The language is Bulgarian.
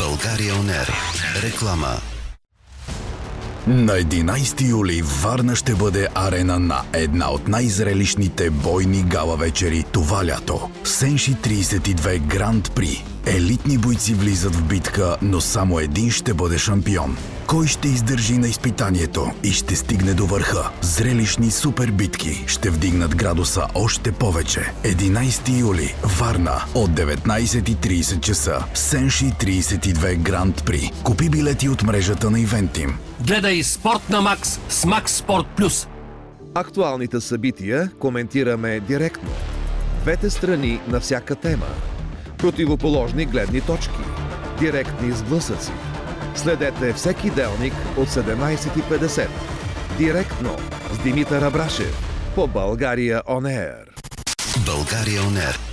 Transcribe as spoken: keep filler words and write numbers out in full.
България он ер. Реклама. На единайсети юли Варна ще бъде арена на една от най-зрелищните бойни гала вечери това лято. Сенши трийсет и две Гранд При. Елитни бойци влизат в битка, но само един ще бъде шампион. Кой ще издържи на изпитанието и ще стигне до върха? Зрелищни супер битки ще вдигнат градуса още повече. единайсети юли, Варна, от деветнайсет и трийсет часа. Сенши трийсет и две Гранд При. Купи билети от мрежата на Ивентим. Гледай Спорт на Макс с Макс Спорт Плюс. Актуалните събития коментираме директно. Двете страни на всяка тема. Противоположни гледни точки. Директни сблъсъци. Следете всеки делник от седемнайсет и петдесет. Директно с Димитър Абрашев по България он ер. България он ер.